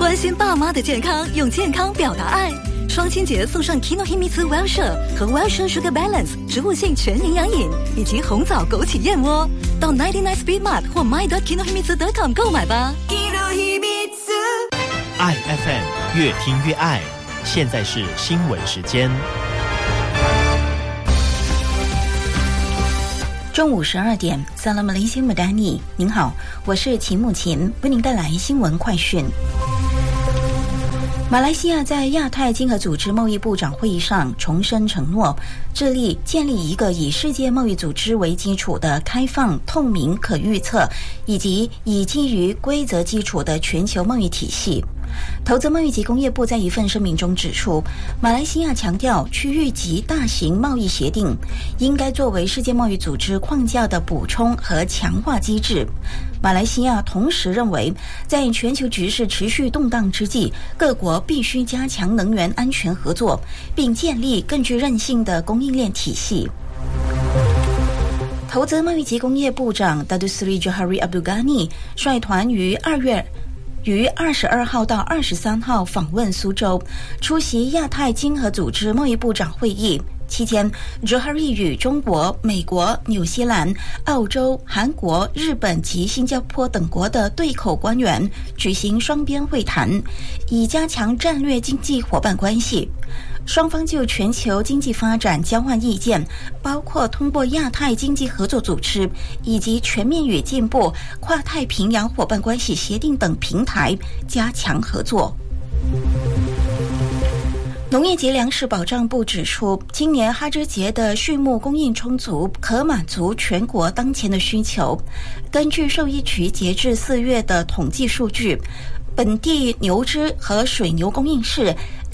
关心爸妈的健康，用健康表达爱。双亲节送上 Kinohimitsu Wellshire 和 Wellshire Sugar Balance 植物性全营养饮，以及红枣枸杞燕窝。到99 Speed Mart 或 my.kinohimitsu.com 购买吧。 爱 FM 越听越爱，现在是新闻时间。 中午12点 Salam Malaysia Madani， 您好，我是秦木琴，为您带来新闻快讯。马来西亚在亚太经合组织贸易部长会议上重申承诺，致力建立一个以世界贸易组织为基础的开放、透明、可预测，以及以基于规则基础的全球贸易体系。投资贸易及工业部在一份声明中指出，马来西亚强调区域级大型贸易协定应该作为世界贸易组织框架的补充和强化机制。马来西亚同时认为，在全球局势持续动荡之际，各国必须加强能源安全合作，并建立更具韧性的供应链体系。投资贸易及工业部长 Datuk Seri Johari Abdul Ghani 率团于22号到23号访问苏州，出席亚太经合组织贸易部长会议。期间 Johari 与中国、美国、纽西兰、澳洲、韩国、日本及新加坡等国的对口官员举行双边会谈，以加强战略经济伙伴关系。双方就全球经济发展交换意见，包括通过亚太经济合作组织以及全面与进步跨太平洋伙伴关系协定等平台加强合作。农业及粮食保障部指出，今年哈芝节的畜牧供应充足，可满足全国当前的需求。根据兽医局截至4月的统计数据，本地牛只和水牛供应是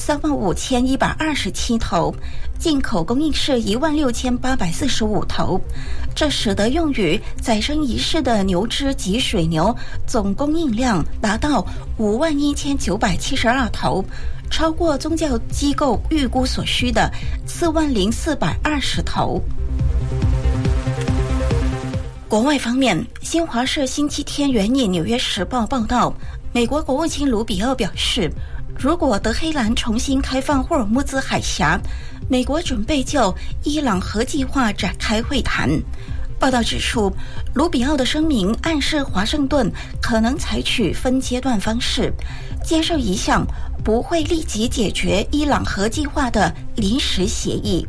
35127头，进口供应是16845头，这使得用于宰生仪式的牛只及水牛总供应量达到51972头，超过宗教机构预估所需的40420头。国外方面，新华社星期天援引《纽约时报》报道，美国国务卿卢比奥表示，如果德黑兰重新开放霍尔木兹海峡，美国准备就伊朗核计划展开会谈。报道指出，卢比奥的声明暗示华盛顿可能采取分阶段方式，接受一项不会立即解决伊朗核计划的临时协议。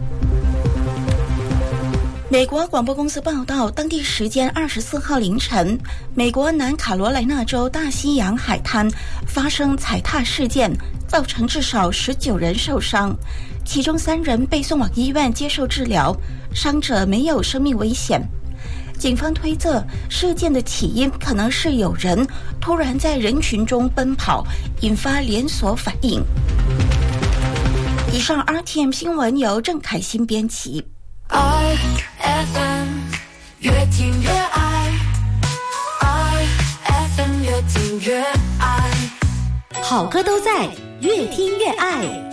美国广播公司报道，当地时间24号凌晨，美国南卡罗来纳州大西洋海滩发生踩踏事件，造成至少19人受伤，其中3人被送往医院接受治疗，伤者没有生命危险。警方推测，事件的起因可能是有人突然在人群中奔跑，引发连锁反应。以上 RTM 新闻由郑凯欣编辑。 IFM 越听越爱 ，IFM 越听越爱， 好歌都在，越听越爱。